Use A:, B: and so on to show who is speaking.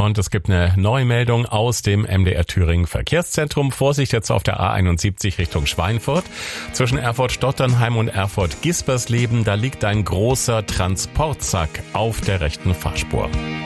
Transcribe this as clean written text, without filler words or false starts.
A: Und es gibt eine Neumeldung aus dem MDR Thüringen Verkehrszentrum. Vorsicht jetzt auf der A71 Richtung Schweinfurt. Zwischen Erfurt-Stotternheim und Erfurt-Gispersleben, da liegt ein großer Transportsack auf der rechten Fahrspur.